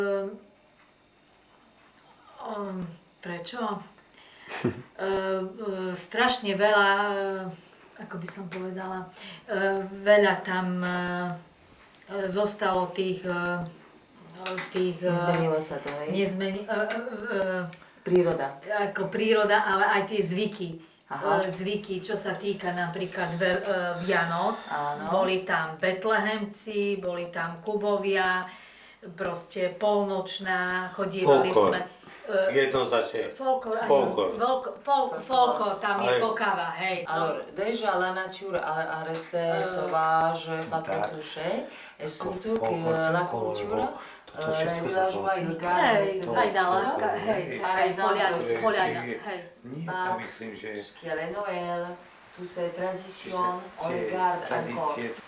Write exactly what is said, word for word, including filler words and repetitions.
Um, prečo? uh, uh, strašne veľa, uh, ako by som povedala, uh, veľa tam uh, zostalo tých... Uh, tých Nezmenilo sa to, hej? Nezmeni, uh, uh, uh, príroda. Ako príroda, ale aj tie zvyky. Aha. Zvyky, čo sa týka napríklad veľ, uh, Vianoc. Áno. Boli tam Betlehemci, boli tam Kubovia, proste polnočná, chodievali Folklor. sme... Uh, Jednoznačne. Folklor, Folklor. Folklor, folklor, tam je Ale- kokava, hej. Allora, déjà la nature a, a resté Euh, sauvage, pas trop tak. touchée, et surtout Folklor, que la folklor, culture, toto euh, les všetko villageois, bolo. ils gardent Hej, ces aj dala, cultures. hej, Par hej, exemple, Poliana, to je Poliana, ešte- hej. Nie, Tak. ja myslím, že Tout ce qui est les Noël, toutes ces traditions, on les tie garde encore. tradície,